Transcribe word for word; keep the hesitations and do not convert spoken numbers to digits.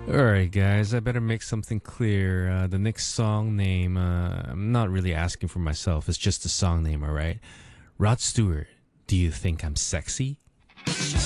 Alright, guys, I better make something clear. Uh, the next song name, uh, I'm not really asking for myself, it's just a song name, alright? Rod Stewart, Do You Think I'm Sexy?